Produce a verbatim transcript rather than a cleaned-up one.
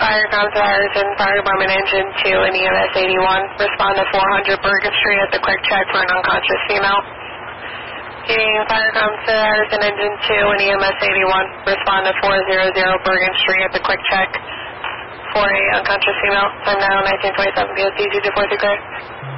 Fire comes to Harrison, Fire Department Engine two and E M S eighty-one. Respond to four hundred Bergen Street at the quick check for an unconscious female. Heating Fire comes to Harrison Engine two and E M S eighty-one. Respond to four hundred Bergen Street at the quick check for a unconscious female. Time now nineteen twenty-seven P S T two two four two clear.